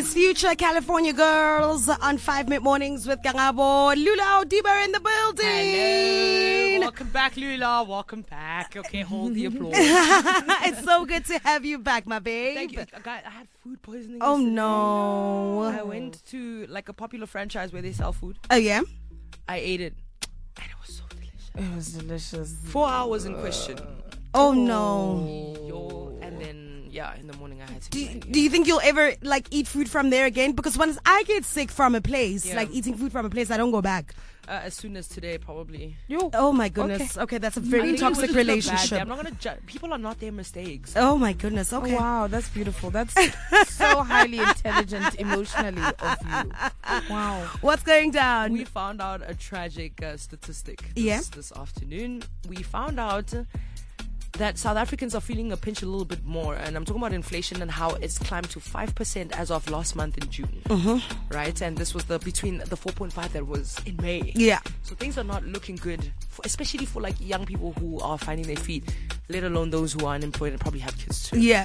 It's Future California Girls on 5 Minute Mornings with Kangabo. Lula Odiba in the building. Hello. Welcome back, Lula. Welcome back. Okay, hold the applause. It's so good to have you back, my babe. Thank you. I had food poisoning Oh, yesterday. no. I went to like a popular franchise where they sell food. Oh, yeah? I ate it. And it was so delicious. It was delicious. 4 hours in question. Oh, no. And then, yeah, in the morning I had to Do you think you'll ever like eat food from there again? Because once I get sick from a place, Yeah. like eating food from a place, I don't go back. as soon as today, probably. Oh my goodness. Okay, that's a very toxic relationship. I'm not going to judge. People are not their mistakes. Oh my goodness. Okay. Oh, wow, that's beautiful. That's so highly intelligent emotionally of you. Wow. What's going down? We found out a tragic statistic Yeah. this afternoon. We found out that South Africans are feeling a pinch a little bit more, and I'm talking about inflation and how it's climbed to 5% as of last month in June, right? And this was between the 4.5 that was in May. Yeah. So things are not looking good, especially for like young people who are finding their feet, let alone those who are unemployed and probably have kids too. Yeah.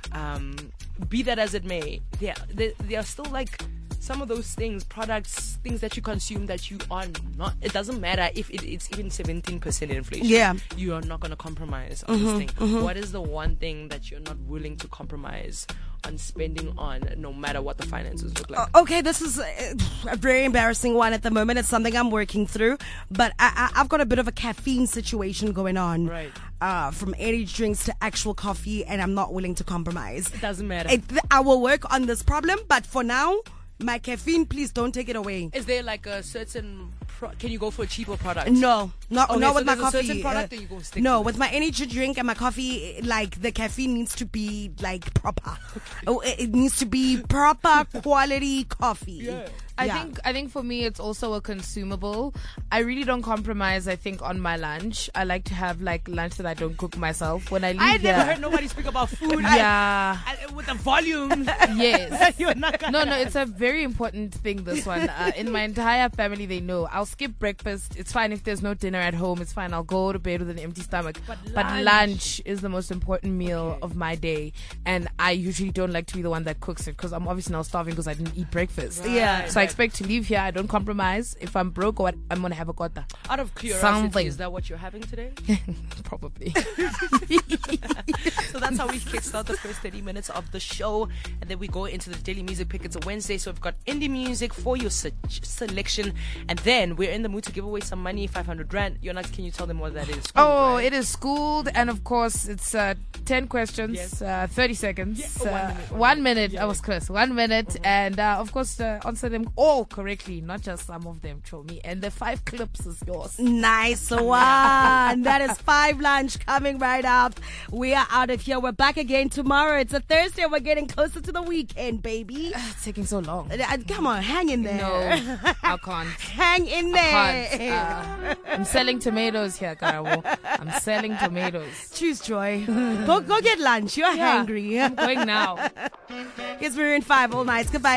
Be that as it may, there are still like some of those things, products, things that you consume that you are not, it doesn't matter if it's even 17% inflation. Yeah. You are not going to compromise on this thing. What is the one thing that you're not willing to compromise on spending on, no matter what the finances look like? Okay, this is a very embarrassing one at the moment. It's something I'm working through, but I've got a bit of a caffeine situation going on. Right. From energy drinks to actual coffee, and I'm not willing to compromise. It doesn't matter. I will work on this problem, but for now, my caffeine, please don't take it away. Is there like a certain can you go for a cheaper product? No, not Okay, not so with my there's a coffee. certain product that you go stick no, to? with my energy drink and my coffee, like the caffeine needs to be like proper. Oh, it needs to be proper quality coffee. Yeah. I think for me it's also a consumable. I really don't compromise, I think, on my lunch. I like to have like lunch that I don't cook myself when I leave. I never here. heard nobody speak about food. Yeah. With the volume. Yes. You're not gonna No, it's a very important thing, this one. In my entire family, they know. I'll skip breakfast. It's fine if there's no dinner at home. It's fine. I'll go to bed with an empty stomach. But lunch is the most important meal of my day. And I usually don't like to be the one that cooks it because I'm obviously now starving because I didn't eat breakfast. Right. Yeah. So I expect to leave here. I don't compromise. If I'm broke or what, I'm going to have a kota. Out of curiosity, Something. is that what you're having today? Probably. So that's how we kickstart the first 30 minutes of the show, and then we go into the daily music pick. It's a Wednesday, so we've got indie music for your selection, and then we're in the mood to give away some money, 500 rand. Can you tell them what that is? Oh, it is schooled, and of course it's 10 questions, Yes. 30 seconds, Yeah, 1 minute. Yeah, I was close. 1 minute, and of course answer them all correctly, not just some of them. Show me, and the 5 clips is yours. Nice one. That is 5 lunch coming right up. We are out of here. We're back again tomorrow. It's a Thursday. We're getting closer to the weekend, baby. It's taking so long. Come on, hang in there. No, I can't. Hang in there. I'm selling tomatoes here, Karabo. I'm selling tomatoes. Choose joy. Go get lunch. You're Yeah, hungry. I'm going now. Here's Maroon 5 all night. Goodbye.